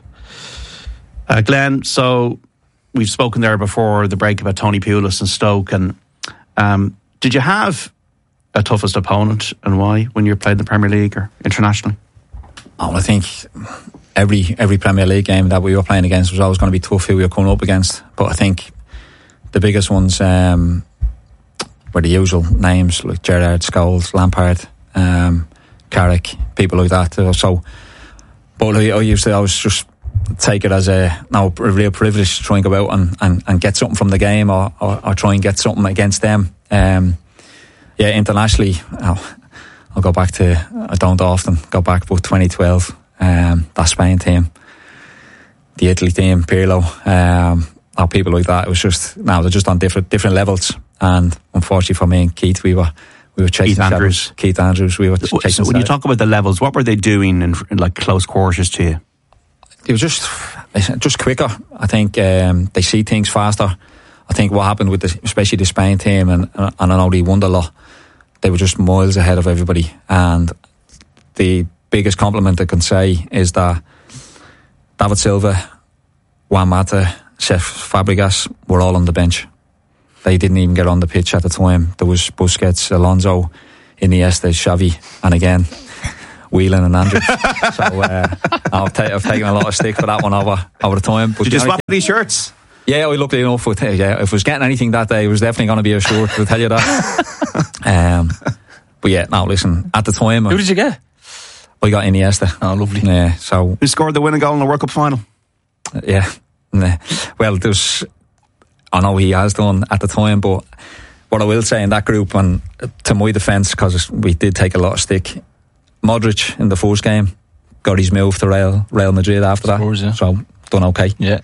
Glenn, so we've spoken there before the break about Tony Pulis and Stoke, and did you have a toughest opponent, and why, when you played in the Premier League or internationally? Oh, I think every Premier League game that we were playing against was always going to be tough who we were coming up against. But I think the biggest ones were the usual names like Gerrard, Scholes, Lampard, Carrick, people like that. So, but I used to always just take it as a real privilege to try and go out and get something from the game, or try and get something against them. Internationally, I'll go back to, I don't often go back, but 2012, that Spain team. the Italy team, Pirlo, or people like that. It was just, they're just on different levels. And unfortunately for me and Keith, we were chasing Keith Andrews. We were chasing. So when you talk about the levels, what were they doing in like close quarters to you? It was just quicker. I think they see things faster. I think what happened with especially the Spain team, and I know they won a lot. They were just miles ahead of everybody. And the biggest compliment I can say is that David Silva, Juan Mata, Cesc Fabregas were all on the bench. They didn't even get on the pitch at the time. There was Busquets, Alonso, Iniesta, Xavi, and again Whelan and Andrews. So I've taken a lot of stick for that one over the time. But did you swap these shirts? Yeah, I luckily enough, if I was getting anything that day, it was definitely going to be a shirt, I'll tell you that. But yeah, no, listen, at the time... Who did you get? I got Iniesta. Oh, lovely. Yeah, so... Who scored the winning goal in the World Cup final? Yeah. Well, I know he has done at the time, but what I will say in that group, and to my defence, because we did take a lot of stick, Modric in the first game got his move to Real Madrid after that, so done okay. Yeah.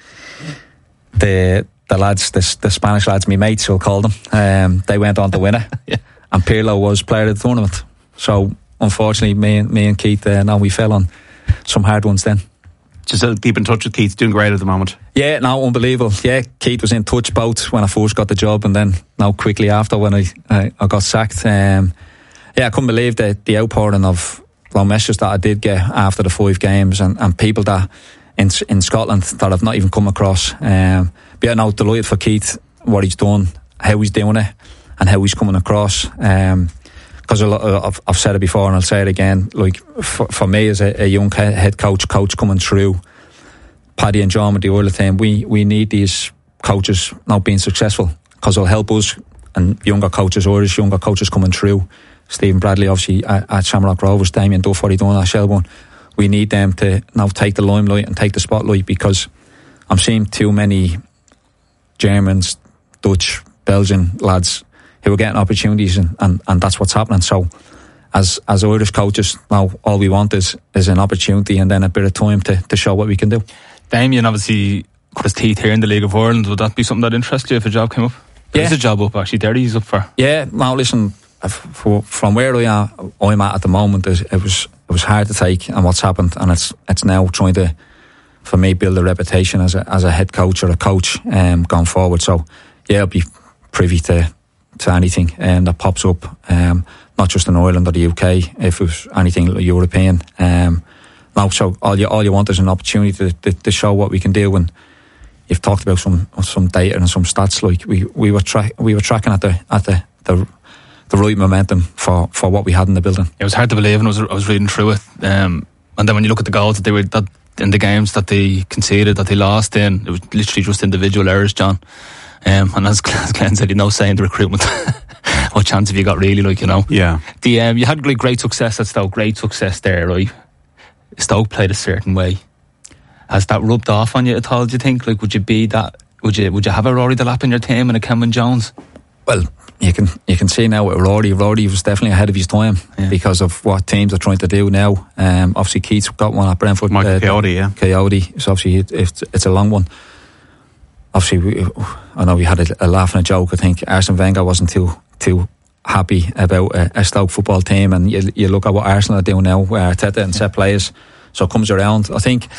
The lads, the Spanish lads, my mates, we'll call them, they went on to win it. Yeah. And Pirlo was player of the tournament. So unfortunately, me and Keith, we fell on some hard ones then. Just keep in touch with Keith, doing great at the moment. Yeah, no, unbelievable. Yeah, Keith was in touch both when I first got the job and then now quickly after when I got sacked. I couldn't believe the outpouring of messages that I did get after the 5 games and people that in Scotland that I've not even come across. But yeah, no, delighted for Keith, what he's done, how he's doing it and how he's coming across. Because I've said it before and I'll say it again, like for me as a young head coach coming through, Paddy and John with the Ireland team, we need these coaches now being successful because it'll help us and Irish younger coaches coming through. Stephen Bradley obviously at Shamrock Rovers, Damien Duff what he done at Shelbourne. We need them to now take the limelight and take the spotlight because I'm seeing too many Germans, Dutch, Belgian lads who are getting opportunities and that's what's happening. So as Irish coaches now all we want is an opportunity and then a bit of time to show what we can do. Damien obviously got his teeth here in the League of Ireland. Would that be something that interests you if a job came up? There's a job up actually there he's up for. Yeah, now listen, from where I'm at the moment, it was hard to take and what's happened, and it's now trying to, for me, build a reputation as a head coach or a coach going forward. So yeah, I'll be privy to anything that pops up, not just in Ireland or the UK, if it was anything European. Now, so all you want is an opportunity to show what we can do. And you've talked about some data and some stats. Like we were tracking at the right momentum for what we had in the building. It was hard to believe, and I was reading through it. And then when you look at the goals that in the games that they conceded, that they lost in, it was literally just individual errors, John. And as Glenn said, no say in the recruitment. What chance have you got, really? Yeah. You had great success at Stoke, great success there, right? Stoke played a certain way. Has that rubbed off on you at all, do you think? Would you be that? Would you have a Rory Delap in your team and a Cameron Jones? Well, you can see now with Rory. Rory was definitely ahead of his time because of what teams are trying to do now. Obviously, Keith's got one at Brentford. Michael Coyote, yeah. Coyote. So obviously, it's a long one. Obviously, I know we had a laugh and a joke. I think Arsene Wenger wasn't too happy about a Stoke football team, and you look at what Arsenal are doing now, where Arteta and set players. So it comes around. I think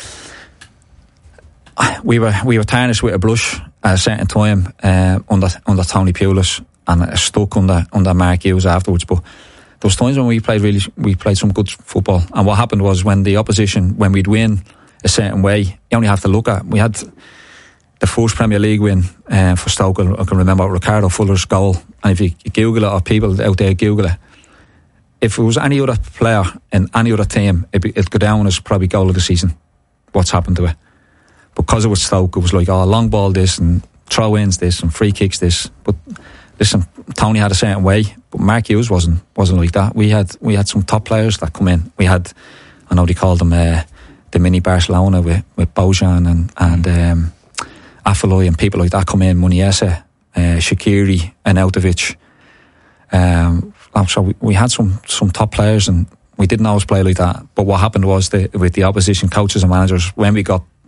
we were tarnished with a brush at a certain time under Tony Pulis, and stuck under Mark Hughes afterwards. But there was times when we played some good football, and what happened was when the opposition, when we'd win a certain way, you only have to look at, we had the first Premier League win for Stoke. I can remember Ricardo Fuller's goal, and if you Google it, or people out there Google it, if it was any other player in any other team, it'd go down as probably goal of the season. What's happened to it? Because it was Stoke, it was like, long ball this, and throw-ins this, and free kicks this. But listen, Tony had a certain way, but Mark Hughes wasn't like that. We had some top players that come in. We had, I know they called them the mini Barcelona with Bojan and Afellay and people like that come in, Muniesa, Shaqiri, Arnautovic. So we had some top players, and we didn't always play like that. But what happened was with the opposition coaches and managers, when we got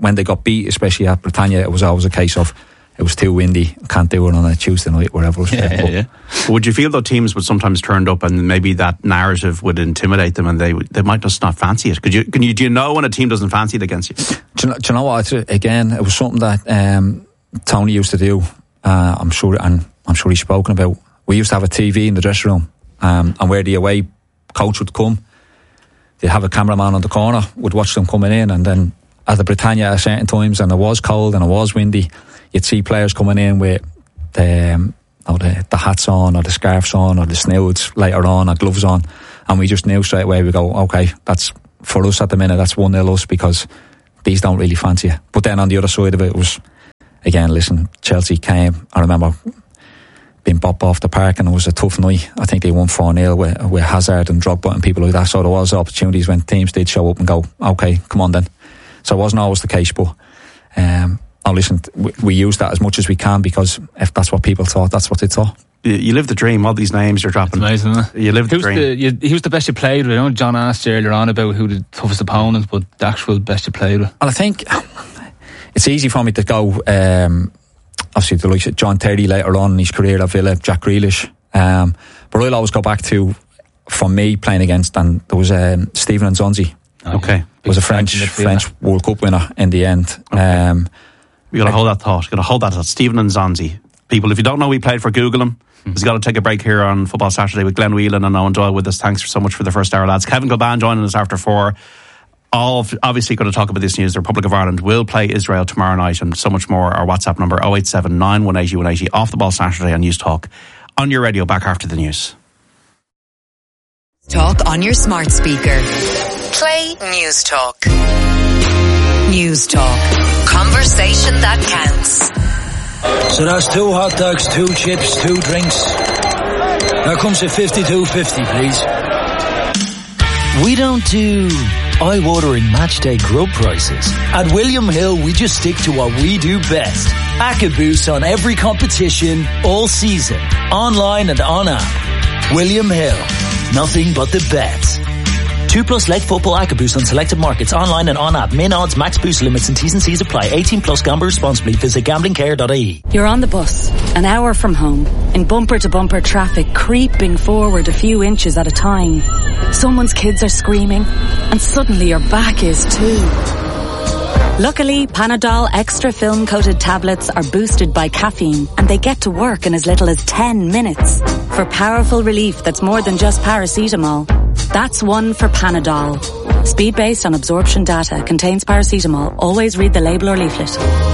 when they got beat, especially at Britannia, it was always a case of it was too windy, can't do it on a Tuesday night, wherever it was. Yeah. Would you feel though teams would sometimes turn up and maybe that narrative would intimidate them and they might just not fancy it? Do you know when a team doesn't fancy it against you? Do you know what? Again, it was something that Tony used to do. I'm sure he's spoken about. We used to have a TV in the dressing room, and where the away coach would come, they'd have a cameraman on the corner, would watch them coming in, and then at the Britannia at certain times, and it was cold and it was windy, you'd see players coming in with the hats on or the scarves on or the snoods later on or gloves on, and we just knew straight away, we go, okay, that's for us at the minute, that's 1-0 us, because these don't really fancy it. But then on the other side of it was, again, listen, Chelsea came, I remember being bopped off the park and it was a tough night. I think they won 4-0 with Hazard and Drogba and people like that, so there was opportunities when teams did show up and go, okay, come on then. So it wasn't always the case, but listen, we use that as much as we can, because if that's what people thought, that's what they thought. You live the dream, all these names you're dropping. It's amazing, isn't it? You live the dream. He was the best you played with. I know John asked you earlier on about who the toughest opponent, but the actual best you played with. And I think it's easy for me to go, obviously the likes of John Terry later on in his career at Villa, Jack Grealish, but I'll always go back to, for me, playing against, and there was Steven Nzonzi. Okay. Was a French World Cup winner in the end. Okay. We got to hold that thought. Got to hold that thought. Steven Nzonzi. People, if you don't know, we played for Google him. He's got to take a break here on Football Saturday with Glenn Whelan and Owen Doyle with us. Thanks so much for the first hour, lads. Kevin Kilbane joining us after 4. Obviously going to talk about this news. The Republic of Ireland will play Israel tomorrow night, and so much more. Our WhatsApp number 087 918 180. Off the Ball Saturday on News Talk on your radio. Back after the news. Talk on your smart speaker. Play News Talk. News Talk. Conversation that counts. So that's 2 hot dogs, 2 chips, 2 drinks. Now comes to 52.50, please. We don't do eye-watering matchday grub prices. At William Hill, we just stick to what we do best. ACCA Boost on every competition, all season, online and on app. William Hill, nothing but the best. 2+ leg football ACCA Boost on selected markets, online and on app. Min odds, max boost limits and T's and C's apply. 18+, gamble responsibly. Visit gamblingcare.ie. You're on the bus, an hour from home, in bumper-to-bumper traffic, creeping forward a few inches at a time. Someone's kids are screaming, and suddenly your back is too. Luckily, Panadol extra film-coated tablets are boosted by caffeine, and they get to work in as little as 10 minutes. For powerful relief that's more than just paracetamol. That's one for Panadol. Speed based on absorption data, contains paracetamol. Always read the label or leaflet.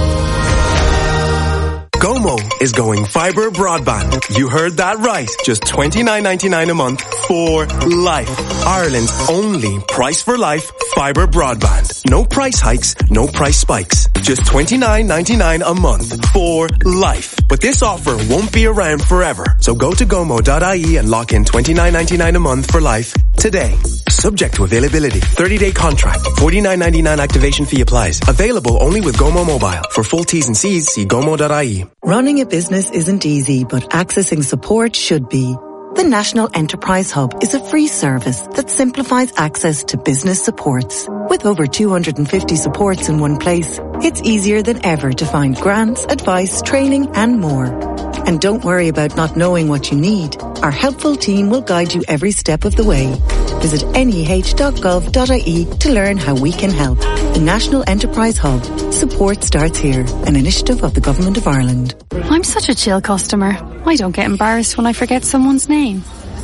Gomo is going fibre broadband. You heard that right. Just $29.99 a month for life. Ireland's only price for life fibre broadband. No price hikes, no price spikes. Just $29.99 a month for life. But this offer won't be around forever. So go to gomo.ie and lock in $29.99 a month for life today. Subject to availability. 30-day contract. $49.99 activation fee applies. Available only with Gomo Mobile. For full T's and C's, see gomo.ie. Running a business isn't easy, but accessing support should be. The National Enterprise Hub is a free service that simplifies access to business supports. With over 250 supports in one place, it's easier than ever to find grants, advice, training and more. And don't worry about not knowing what you need. Our helpful team will guide you every step of the way. Visit neh.gov.ie to learn how we can help. The National Enterprise Hub. Support starts here. An initiative of the Government of Ireland. I'm such a chill customer. I don't get embarrassed when I forget someone's name.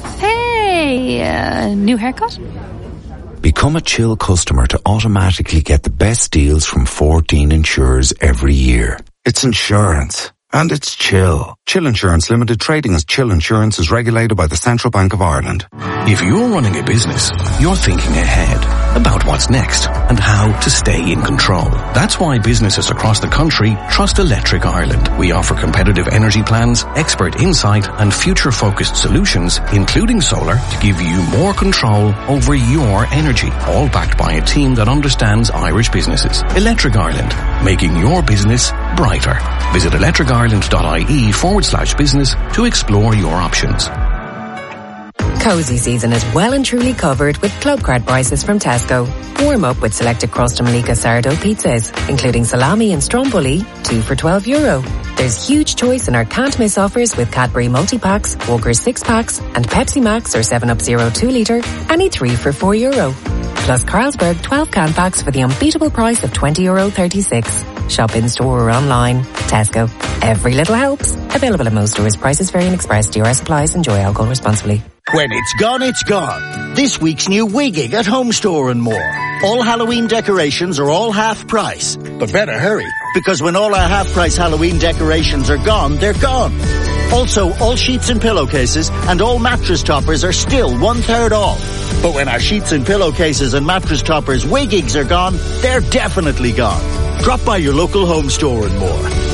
Hey, new haircut? Become a chill customer to automatically get the best deals from 14 insurers every year. It's insurance. And it's Chill. Chill Insurance Limited, trading as Chill Insurance, is regulated by the Central Bank of Ireland. If you're running a business, you're thinking ahead about what's next and how to stay in control. That's why businesses across the country trust Electric Ireland. We offer competitive energy plans, expert insight and future-focused solutions, including solar, to give you more control over your energy, all backed by a team that understands Irish businesses. Electric Ireland, making your business brighter. Visit electricireland.ie/business to explore your options. Cozy season is well and truly covered with club card prices from Tesco. Warm up with selected Crosta Malika sourdough pizzas, including salami and stromboli, 2 for €12. There's huge choice in our can't miss offers with Cadbury multi-packs, Walker's 6-packs, and Pepsi Max or 7-Up Zero 2 litre, any 3 for €4. Plus Carlsberg 12 can packs for the unbeatable price of €20.36. Shop in store or online. Tesco. Every little helps. Available at most stores. Prices vary and express. DRS applies. Enjoy alcohol responsibly. When it's gone, it's gone. This week's new Wigging at Home Store and more. All Halloween decorations are all half price. But better hurry, because when all our half price Halloween decorations are gone, they're gone. Also, all sheets and pillowcases and all mattress toppers are still 1/3 off. But when our sheets and pillowcases and mattress toppers Wiggings are gone, they're definitely gone. Drop by your local Home Store and more.